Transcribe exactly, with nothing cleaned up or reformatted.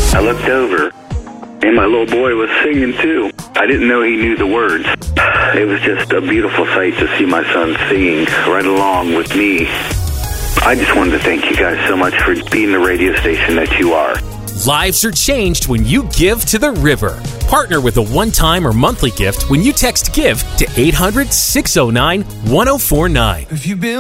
I looked over, and my little boy was singing too. I didn't know he knew the words. It was just a beautiful sight to see my son singing right along with me. I just wanted to thank you guys so much for being the radio station that you are. Lives are changed when you give to the river. Partner with a one-time or monthly gift when you text GIVE to eight hundred, six oh nine, one oh four nine. If you've been